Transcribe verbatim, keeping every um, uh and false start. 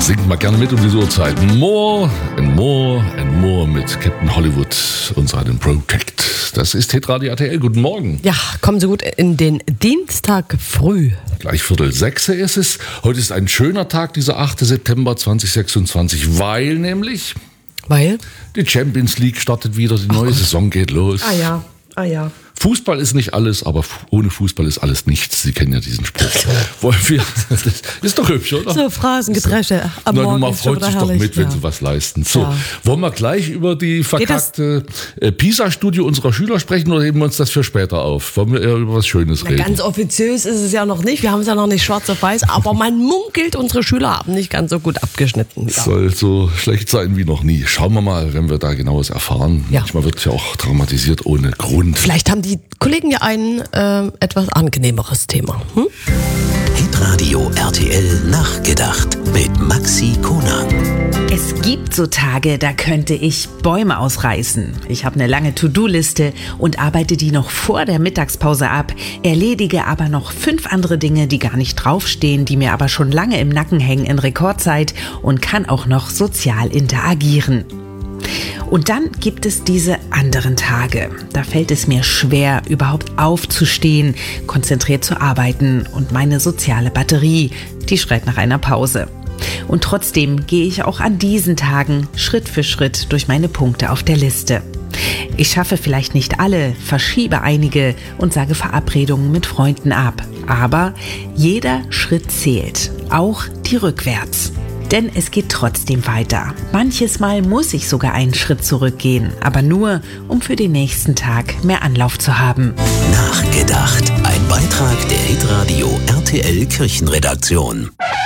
Singt mal gerne mit um diese Uhrzeit. More and more and more mit Captain Hollywood und seinem Project. Das ist Hitradio R T L. Guten Morgen. Ja, kommen Sie gut in den Dienstag früh. Gleich Viertel sechs ist es. Heute ist ein schöner Tag, dieser achter September zweitausendsechsundzwanzig, weil nämlich... Weil? Die Champions League startet wieder, die neue Ach, Saison geht los. Ah ja, ah ja. Fußball ist nicht alles, aber ohne Fußball ist alles nichts. Sie kennen ja diesen Spruch. Wollen wir, das ist doch hübsch, oder? So Phrasengedresche. Am Nein, Morgen man ist schon freut sich herrlich. doch mit, wenn ja. sie was leisten. So, Ja. wollen wir gleich über die verkackte äh, PISA-Studie unserer Schüler sprechen oder heben wir uns das für später auf? Wollen wir eher über was Schönes Na, reden? ganz offiziös ist es ja noch nicht. Wir haben es ja noch nicht schwarz auf weiß. Aber man munkelt, unsere Schüler haben nicht ganz so gut abgeschnitten. Ja. Soll so schlecht sein wie noch nie. Schauen wir mal, wenn wir da genaues erfahren. Ja. Manchmal wird ja auch dramatisiert ohne Grund. Vielleicht haben die Kollegen ja ein äh, etwas angenehmeres Thema. Hm? Hitradio R T L nachgedacht mit Maxi Konang. Es gibt so Tage, da könnte ich Bäume ausreißen. Ich habe eine lange To-Do-Liste und arbeite die noch vor der Mittagspause ab, erledige aber noch fünf andere Dinge, die gar nicht draufstehen, die mir aber schon lange im Nacken hängen in Rekordzeit und kann auch noch sozial interagieren. Und dann gibt es diese anderen Tage. Da fällt es mir schwer, überhaupt aufzustehen, konzentriert zu arbeiten und meine soziale Batterie, die schreit nach einer Pause. Und trotzdem gehe ich auch an diesen Tagen Schritt für Schritt durch meine Punkte auf der Liste. Ich schaffe vielleicht nicht alle, verschiebe einige und sage Verabredungen mit Freunden ab. Aber jeder Schritt zählt, auch die rückwärts. Denn es geht trotzdem weiter. Manches Mal muss ich sogar einen Schritt zurückgehen, aber nur, um für den nächsten Tag mehr Anlauf zu haben. Nachgedacht. Ein Beitrag der Hitradio R T L Kirchenredaktion.